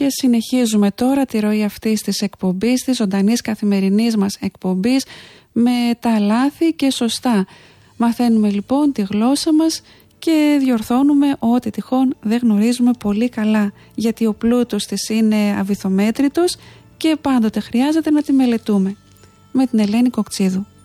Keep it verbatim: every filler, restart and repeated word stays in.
Και συνεχίζουμε τώρα τη ροή αυτής της εκπομπής, της ζωντανής καθημερινής μας εκπομπής, με τα λάθη και σωστά. Μαθαίνουμε λοιπόν τη γλώσσα μας και διορθώνουμε ό,τι τυχόν δεν γνωρίζουμε πολύ καλά, γιατί ο πλούτος της είναι αβυθομέτρητος και πάντοτε χρειάζεται να τη μελετούμε. Με την Ελένη Κοκτσίδου.